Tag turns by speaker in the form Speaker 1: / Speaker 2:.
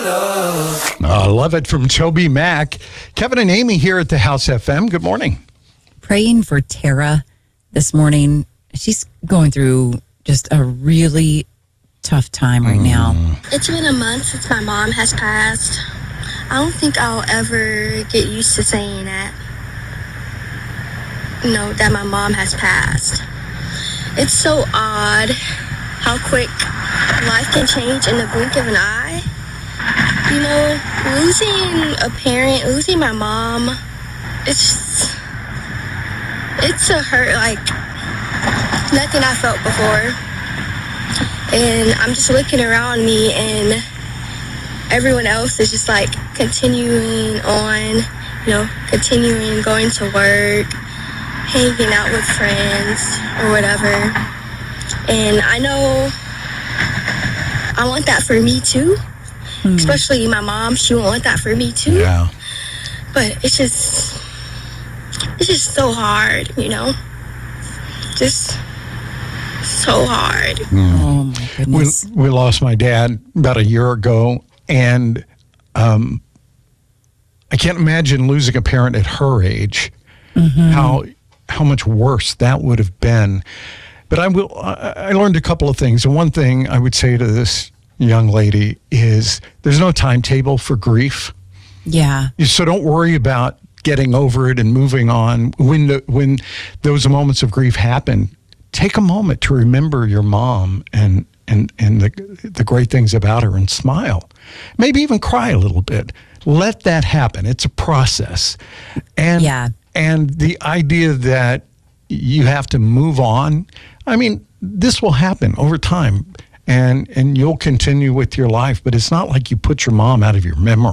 Speaker 1: I love it from Toby Mac. Kevin and Amy here at the House FM. Good morning.
Speaker 2: Praying for Tara this morning. She's going through just a really tough time right now.
Speaker 3: It's been a month since my mom has passed. I don't think I'll ever get used to saying that. That my mom has passed. It's so odd how quick life can change in the blink of an eye. Losing a parent, losing my mom, it's a hurt like nothing I felt before. And I'm just looking around me and everyone else is just like continuing on, continuing going to work, hanging out with friends or whatever. And I know I want that for me too. Especially my mom, she would want that for me too.
Speaker 1: Yeah.
Speaker 3: But it's just so hard, Just so hard.
Speaker 2: Oh my goodness.
Speaker 1: We lost my dad about a year ago, and I can't imagine losing a parent at her age. How much worse that would have been. But I learned a couple of things. And one thing I would say to this young lady is there's no timetable for grief.
Speaker 2: Yeah.
Speaker 1: So don't worry about getting over it and moving on. When those moments of grief happen, take a moment to remember your mom and the great things about her and smile. Maybe even cry a little bit. Let that happen. It's a process. And the idea that you have to move on, this will happen over time. And you'll continue with your life, but it's not like you put your mom out of your memory.